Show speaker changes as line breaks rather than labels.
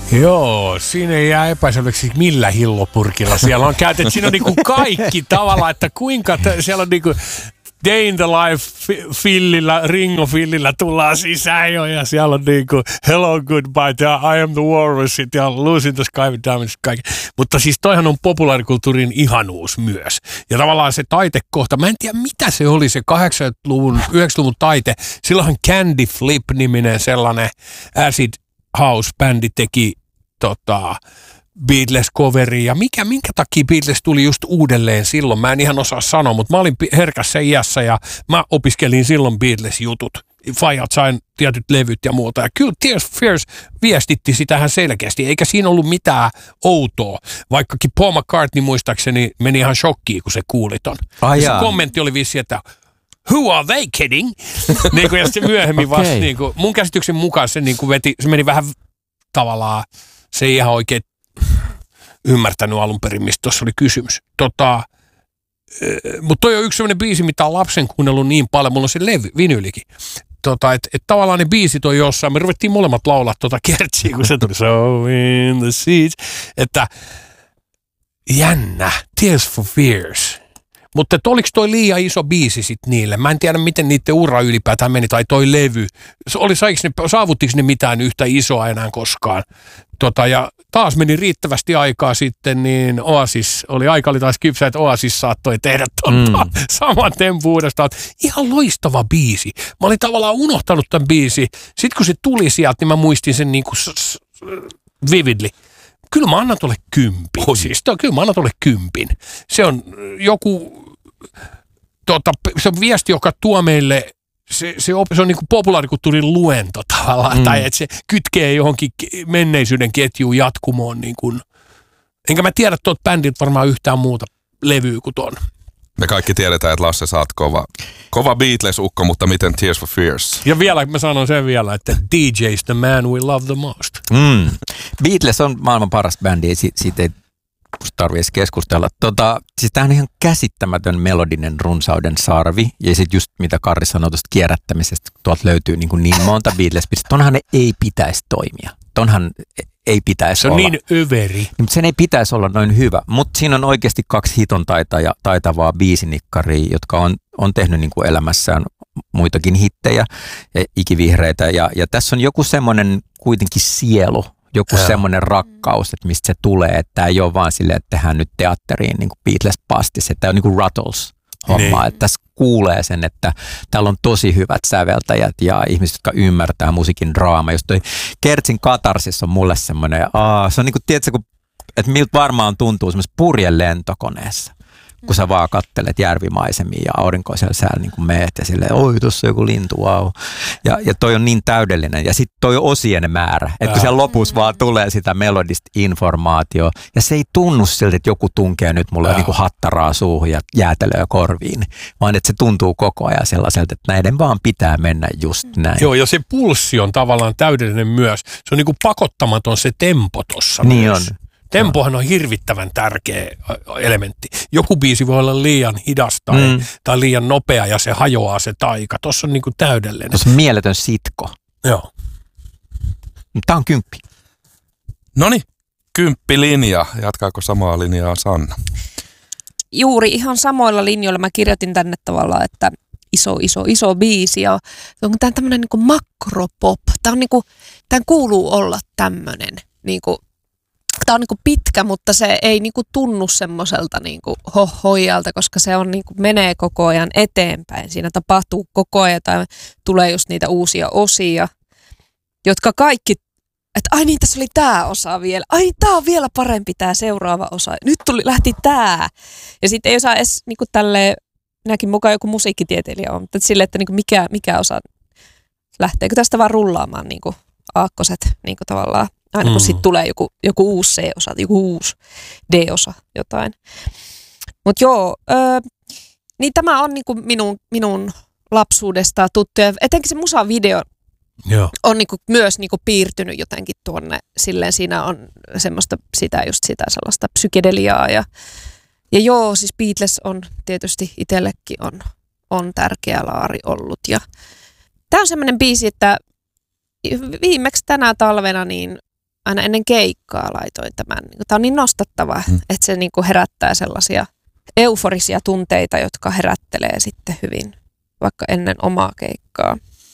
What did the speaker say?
Joo, siinä ei jää epäselväksi millä hillopurkilla siellä on käytetty. Siinä on niinku kaikki tavallaan, että kuinka siellä on niinku Day in the Life fillillä, Ringo fillillä tullaan sisään jo ja siellä on niinku Hello Goodbye ja I am the Walrus ja Losing the Sky with Diamonds kaikki. Mutta siis toihan on populaarikulttuurin ihanuus myös. Ja tavallaan se taitekohta, mä en tiedä mitä se oli se 80-luvun, 90-luvun taite. Silloinhan Candy Flip-niminen sellainen acid house-bändi teki Beatles-coveri ja minkä takia Beatles tuli just uudelleen silloin, mä en ihan osaa sanoa, mutta mä olin herkässä iässä ja mä opiskelin silloin Beatles-jutut. Fajat sain tietyt levyt ja muuta ja kyllä Tears for Fears viestitti sitähän selkeästi, eikä siinä ollut mitään outoa, vaikkakin Paul McCartney muistaakseni meni ihan shokkiin, kun se kuuli ton. Se kommentti oli vissi, että who are they kidding? Niin kuin, ja sitten myöhemmin vasta, niin kuin, mun käsityksen mukaan se, niin kuin se meni vähän tavallaan, se ei ihan oikein ymmärtänyt alun perin, mistä tuossa oli kysymys. Mutta toi on yksi sellainen biisi, mitä on lapsen kuunnellut niin paljon, mulla on se vinyylikin. Että tavallaan ne biisit on jossain, me ruvettiin molemmat laulaa kertsiä, kun se tuli So in the Seeds, että jännä, Tears for Fears. Mutta oliko toi liian iso biisi sitten niille? Mä en tiedä, miten niiden ura ylipäätään meni, tai toi levy. Saavuttiko ne mitään yhtä isoa enää koskaan? Ja taas meni riittävästi aikaa sitten, niin Oasis, aika oli taas kypsä, että Oasis saattoi tehdä saman tempun uudestaan. Ihan loistava biisi. Mä olin tavallaan unohtanut tämän biisi. Sitten kun se tuli sieltä, niin mä muistin sen niin kuin vividly. Kyllä mä annan tuolle 10. Siis, kyllä mä annan tuolle 10. Se on joku, se on viesti, joka tuo meille, se on niin kuin populaarikulttuurin luento tavallaan, tai että se kytkee johonkin menneisyyden ketjuun jatkumoon. Niin kuin. Enkä mä tiedä tuolta bändiltä varmaan yhtään muuta levyä kuin ton.
Me kaikki tiedetään, että Lasse sä oot kova Beatles-ukko, mutta miten Tears for Fears?
Ja vielä, mä sanon sen vielä, että DJ's the man we love the most.
Beatles on maailman paras bändi, siitä ei tarvitse keskustella. Siis tämä on ihan käsittämätön melodinen runsauden sarvi, ja sitten just mitä Karri sanoi tuosta kierrättämisestä, tuolta löytyy niin monta Beatles-pistettä. Tonhan ne ei pitäisi toimia. Tonhan ei pitäisi olla.
Se on niin överi.
Sen ei pitäisi olla noin hyvä, mutta siinä on oikeasti 2 hiton taitavaa biisinikkaria, jotka on tehnyt niin kuin elämässään muitakin hittejä, ikivihreitä. Ja tässä on joku semmoinen kuitenkin sielu, joku semmoinen rakkaus, että mistä se tulee. Että tämä ei ole vaan silleen, että tehdään nyt teatteriin niin kuin Beatles-pastis, että tämä on niin kuin Ruttles-homma. Että tässä kuulee sen, että täällä on tosi hyvät säveltäjät ja ihmiset, jotka ymmärtää musiikin draama. Just toi Kertsin katarsis on mulle semmoinen, se on niin kuin, tiedätkö, että miltä varmaan tuntuu semmoisessa purjelentokoneessa, kun sä vaan kattelet järvimaisemia ja aurinkoisella säällä niin kuin meet ja silleen, oi tuossa on joku lintu, wow. Ja toi on niin täydellinen. Ja sitten toi osien määrä, että kun siellä lopussa vaan tulee sitä melodista informaatio ja se ei tunnu siltä, että joku tunkee nyt mulle niin kuin hattaraa suuhun ja jäätelöä korviin, vaan että se tuntuu koko ajan sellaiselta, että näiden vaan pitää mennä just näin.
Joo, ja se pulssi on tavallaan täydellinen myös. Se on niin kuin pakottamaton se tempo tossa.
Niin
myös. On. Tempohan on hirvittävän tärkeä elementti. Joku biisi voi olla liian hidas tai liian nopea ja se hajoaa se taika. Tuossa on niinku täydellinen.
Tuossa on mieletön sitko.
Joo.
Tämä on 10.
Noniin, 10 linja. Jatkaako samaa linjaa Sanna?
Juuri ihan samoilla linjoilla mä kirjoitin tänne tavallaan, että iso biisi. Ja on tämä tämmöinen niinku makropop. Tämän kuuluu olla tämmöinen niinku. Tämä on niinku pitkä, mutta se ei niinku tunnu semmoiselta niinku hoijalta, koska se on niinku menee koko ajan eteenpäin. Siinä tapahtuu koko ajan tai tulee just niitä uusia osia, jotka kaikki, että ai niin, tässä oli tämä osa vielä. Ai, tämä on vielä parempi tämä seuraava osa. Nyt lähti tämä. Ja sitten ei osaa edes niinku tälleen, minäkin mukaan joku musiikkitieteilijä on, mutta silleen, että niinku mikä osa, lähteekö tästä vaan rullaamaan niinku aakkoset niinku tavallaan. Aina kun sitten tulee joku uusi C-osa, joku uusi D-osa, jotain. Mutta joo, niin tämä on niinku minun lapsuudesta tuttu. Ja etenkin se musavideo on niinku myös niinku piirtynyt jotenkin tuonne. Silleen siinä on semmoista sitä sellaista psykedeliaa. Ja joo, siis Beatles on tietysti itsellekin on tärkeä laari ollut. Ja tämä on semmoinen biisi, että viimeksi tänä talvena niin aina ennen keikkaa laitoin tämän. Tämä on niin nostattava, että se niin kuin herättää sellaisia euforisia tunteita, jotka herättelee sitten hyvin vaikka ennen omaa keikkaa.